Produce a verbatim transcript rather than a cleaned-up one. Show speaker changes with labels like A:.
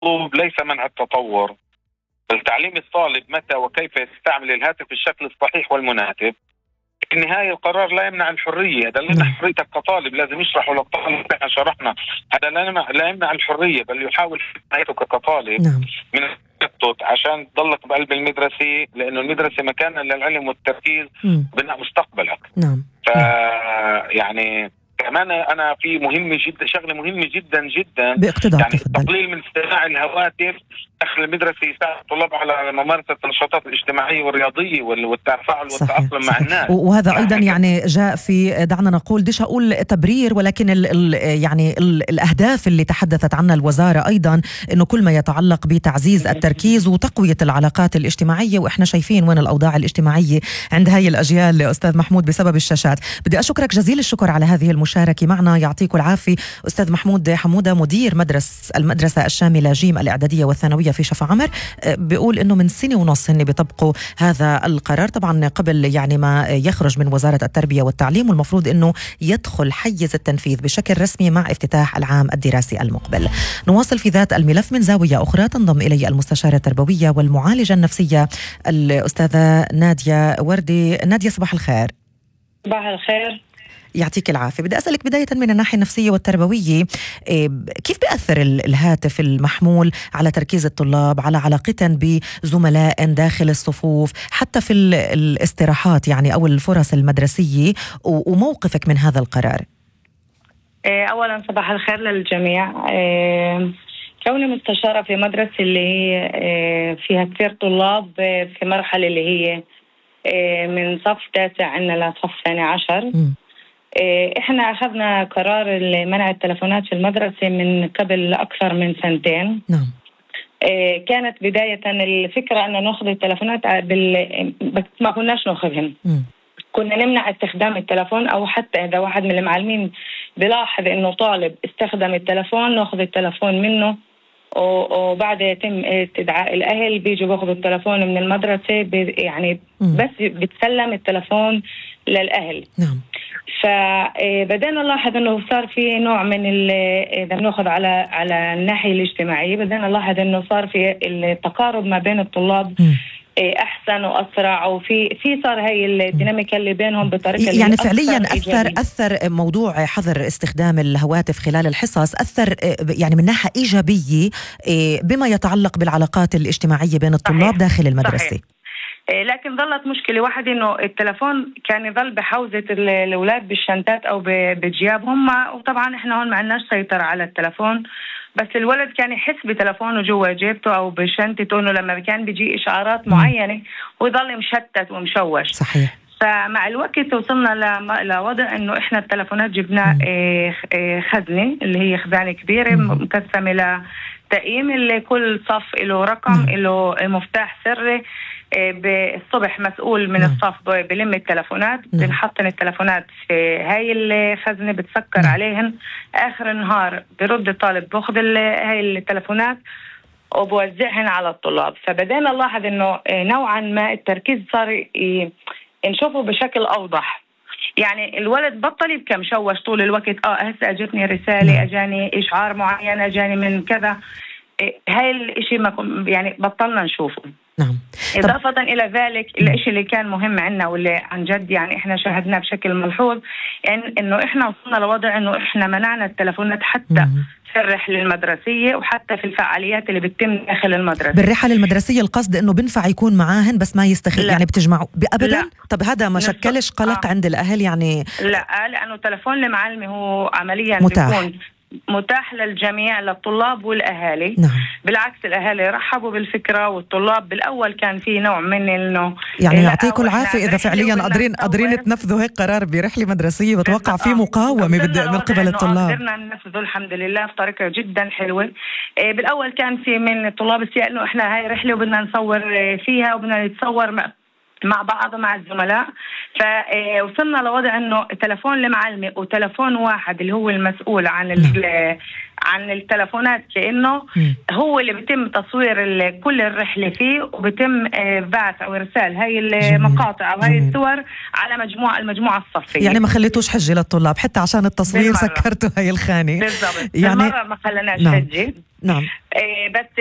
A: المطلوب ليس منع التطور، بل تعليم الطالب متى وكيف يستعمل الهاتف بالشكل الصحيح والمناسب. في النهاية القرار لا يمنع الحرية، هذا لا يمنع حريتك كطالب، لازم يشرحوا للطالب. احنا شرحنا هذا لا يمنع, لا يمنع الحرية، بل يحاول حريتك كطالب
B: نعم.
A: من التخطط عشان تضلك بقلب المدرسة، لأنه المدرسة مكان للعلم والتركيز بناء مستقبلك.
B: نعم.
A: ف يعني كمان أنا في مهمة جدا، شغلة مهمة جدا جدا، يعني التقليل من استماع الهواتف داخل المدرسة يساعد الطلاب على ممارسة النشاطات الاجتماعية والرياضية والتفاعل والتأقلم مع الناس.
B: وهذا أيضا يعني جاء في، دعنا نقول ديش أقول تبرير، ولكن ال ال يعني ال الأهداف اللي تحدثت عنها الوزارة أيضا، إنه كل ما يتعلق بتعزيز التركيز وتقوية العلاقات الاجتماعية، وإحنا شايفين وين الأوضاع الاجتماعية عند هاي الأجيال أستاذ محمود بسبب الشاشات. بدي أشكرك جزيل الشكر على هذه المشاركة معنا، يعطيك العافية أستاذ محمود حمودة، مدير مدرسة المدرسة الشاملة جيم الإعدادية والثانوية في شفا عمر. بيقول إنه من سنة ونص هن بيطبقوا هذا القرار، طبعا قبل يعني ما يخرج من وزارة التربية والتعليم، والمفروض إنه يدخل حيز التنفيذ بشكل رسمي مع افتتاح العام الدراسي المقبل. نواصل في ذات الملف من زاوية أخرى، تنضم إلي المستشارة التربوية والمعالجة النفسية الأستاذة نادية وردي. نادية صباح الخير.
C: صباح الخير،
B: يعطيك العافية. بدي أسألك بداية من الناحية النفسية والتربوية، كيف بيأثر الهاتف المحمول على تركيز الطلاب، على علاقتهم بزملاء داخل الصفوف، حتى في الاستراحات يعني أو الفرص المدرسية، وموقفك من هذا القرار؟
C: أولا صباح الخير للجميع. كوني مستشارة في مدرسة اللي هي فيها كثير طلاب في مرحلة اللي هي من صف تاسع عنا لصف ثاني عشر، م. احنا اخذنا قرار منع التلفونات في المدرسة من قبل اكثر من سنتين.
B: نعم.
C: كانت بداية الفكرة ان ناخذ التلفونات بال... بس ما كناش ناخذهم، كنا نمنع استخدام التلفون، او حتى اذا واحد من المعلمين بلاحظ انه طالب استخدم التلفون ناخذ التلفون منه، وبعد يتم استدعاء الاهل بيجوا باخذوا التلفون من المدرسة، يعني م. بس بتسلم التلفون للاهل.
B: نعم.
C: فبدأنا نلاحظ انه صار في نوع من اذا بناخذ على على الناحيه الاجتماعيه، بدأنا نلاحظ انه صار في التقارب ما بين الطلاب م. احسن واسرع، وفي في صار هي الديناميكا اللي بينهم بطريقه
B: يعني فعليا اثر إيجابي. اثر موضوع حظر استخدام الهواتف خلال الحصص اثر يعني من ناحيه ايجابيه بما يتعلق بالعلاقات الاجتماعيه بين الطلاب. صحيح. داخل المدرسه.
C: صحيح. لكن ظلت مشكلة واحدة إنه التلفون كان يظل بحوزة الأولاد بالشنطات أو بجيابهم، وطبعا إحنا هون ما عندناش سيطرة على التلفون، بس الولد كان يحس بتلفونه جوا جيبته أو بشنطته، إنه لما كان بيجي إشعارات معينة ويظل مشتت ومشوش.
B: صحيح.
C: فمع الوقت وصلنا لوضع إنه إحنا التلفونات جبنا خزنة اللي هي خزانة كبيرة مقسمة لتقييم، اللي كل صف له رقم، له مفتاح سري. بالصبح مسؤول من الصف بلم التلفونات، بنحطن التلفونات في هاي الخزنة بتسكر عليهن، آخر النهار برد الطالب باخذ هاي التلفونات وبوزعهن على الطلاب. فبدأنا نلاحظ إنه نوعا ما التركيز صار نشوفه بشكل أوضح، يعني الولد بطل يبكي مشوش طول الوقت، اه هسه اجتني رسالة، اجاني اشعار معين، اجاني من كذا، هاي الاشي ما يعني بطلنا نشوفه.
B: نعم.
C: إضافة إلى ذلك الإشي اللي كان مهم عنا واللي عن جد يعني إحنا شاهدناه بشكل ملحوظ، يعني إنه إحنا وصلنا لوضع إنه إحنا منعنا التلفونات حتى مم. في الرحلة المدرسية وحتى في الفعاليات اللي بتتم داخل المدرسة.
B: بالرحلة المدرسية القصد إنه بنفع يكون معاهن بس ما يستخدم، يعني بتجمعوا أبدا؟ لا. طب هذا ما شكلش قلق آه. عند الأهل يعني؟
C: لا، لأنه تلفون المعلم هو عمليا
B: متاح.
C: بيكون متاح للجميع، للطلاب والأهالي.
B: نعم.
C: بالعكس الأهالي رحبوا بالفكرة، والطلاب بالأول كان في نوع من إنه
B: يعني يعطيكم العافية إذا فعليا قادرين قادرين تنفذوا هيك قرار برحلة مدرسية. بتوقع في مقاومة من قبل الطلاب.
C: قدرنا ننفذه الحمد لله بطريقة جدا حلوة. بالأول كان في من الطلاب السيئة إنه إحنا هاي رحلة وبدنا نصور فيها وبدنا نتصور مع بعض مع الزملاء، فوصلنا لوضع انه تلفون المعلمة وتلفون واحد اللي هو المسؤول عن عن التلفونات كأنه
B: م.
C: هو اللي بيتم تصوير كل الرحلة فيه، وبيتم بعث أو إرسال هاي المقاطع أو هاي الصور على مجموعة المجموعة الصفية.
B: يعني ما خليتوش حجة للطلاب حتى عشان التصوير،
C: بالمرة.
B: سكرتوا هاي الخانة
C: بالضبط،
B: يعني
C: بالمرة ما خلناش
B: نعم.
C: حجة.
B: نعم.
C: إيه بس